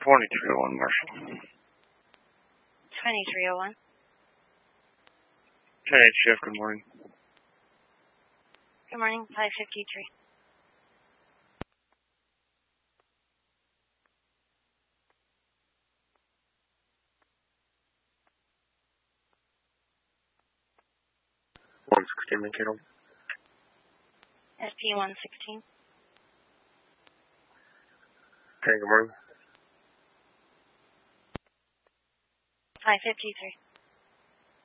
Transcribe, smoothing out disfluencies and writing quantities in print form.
2301 Marshall. 2301. 10-8 shift, good morning. Good morning, 553. Mankato. SP 116. Okay, good morning. 553.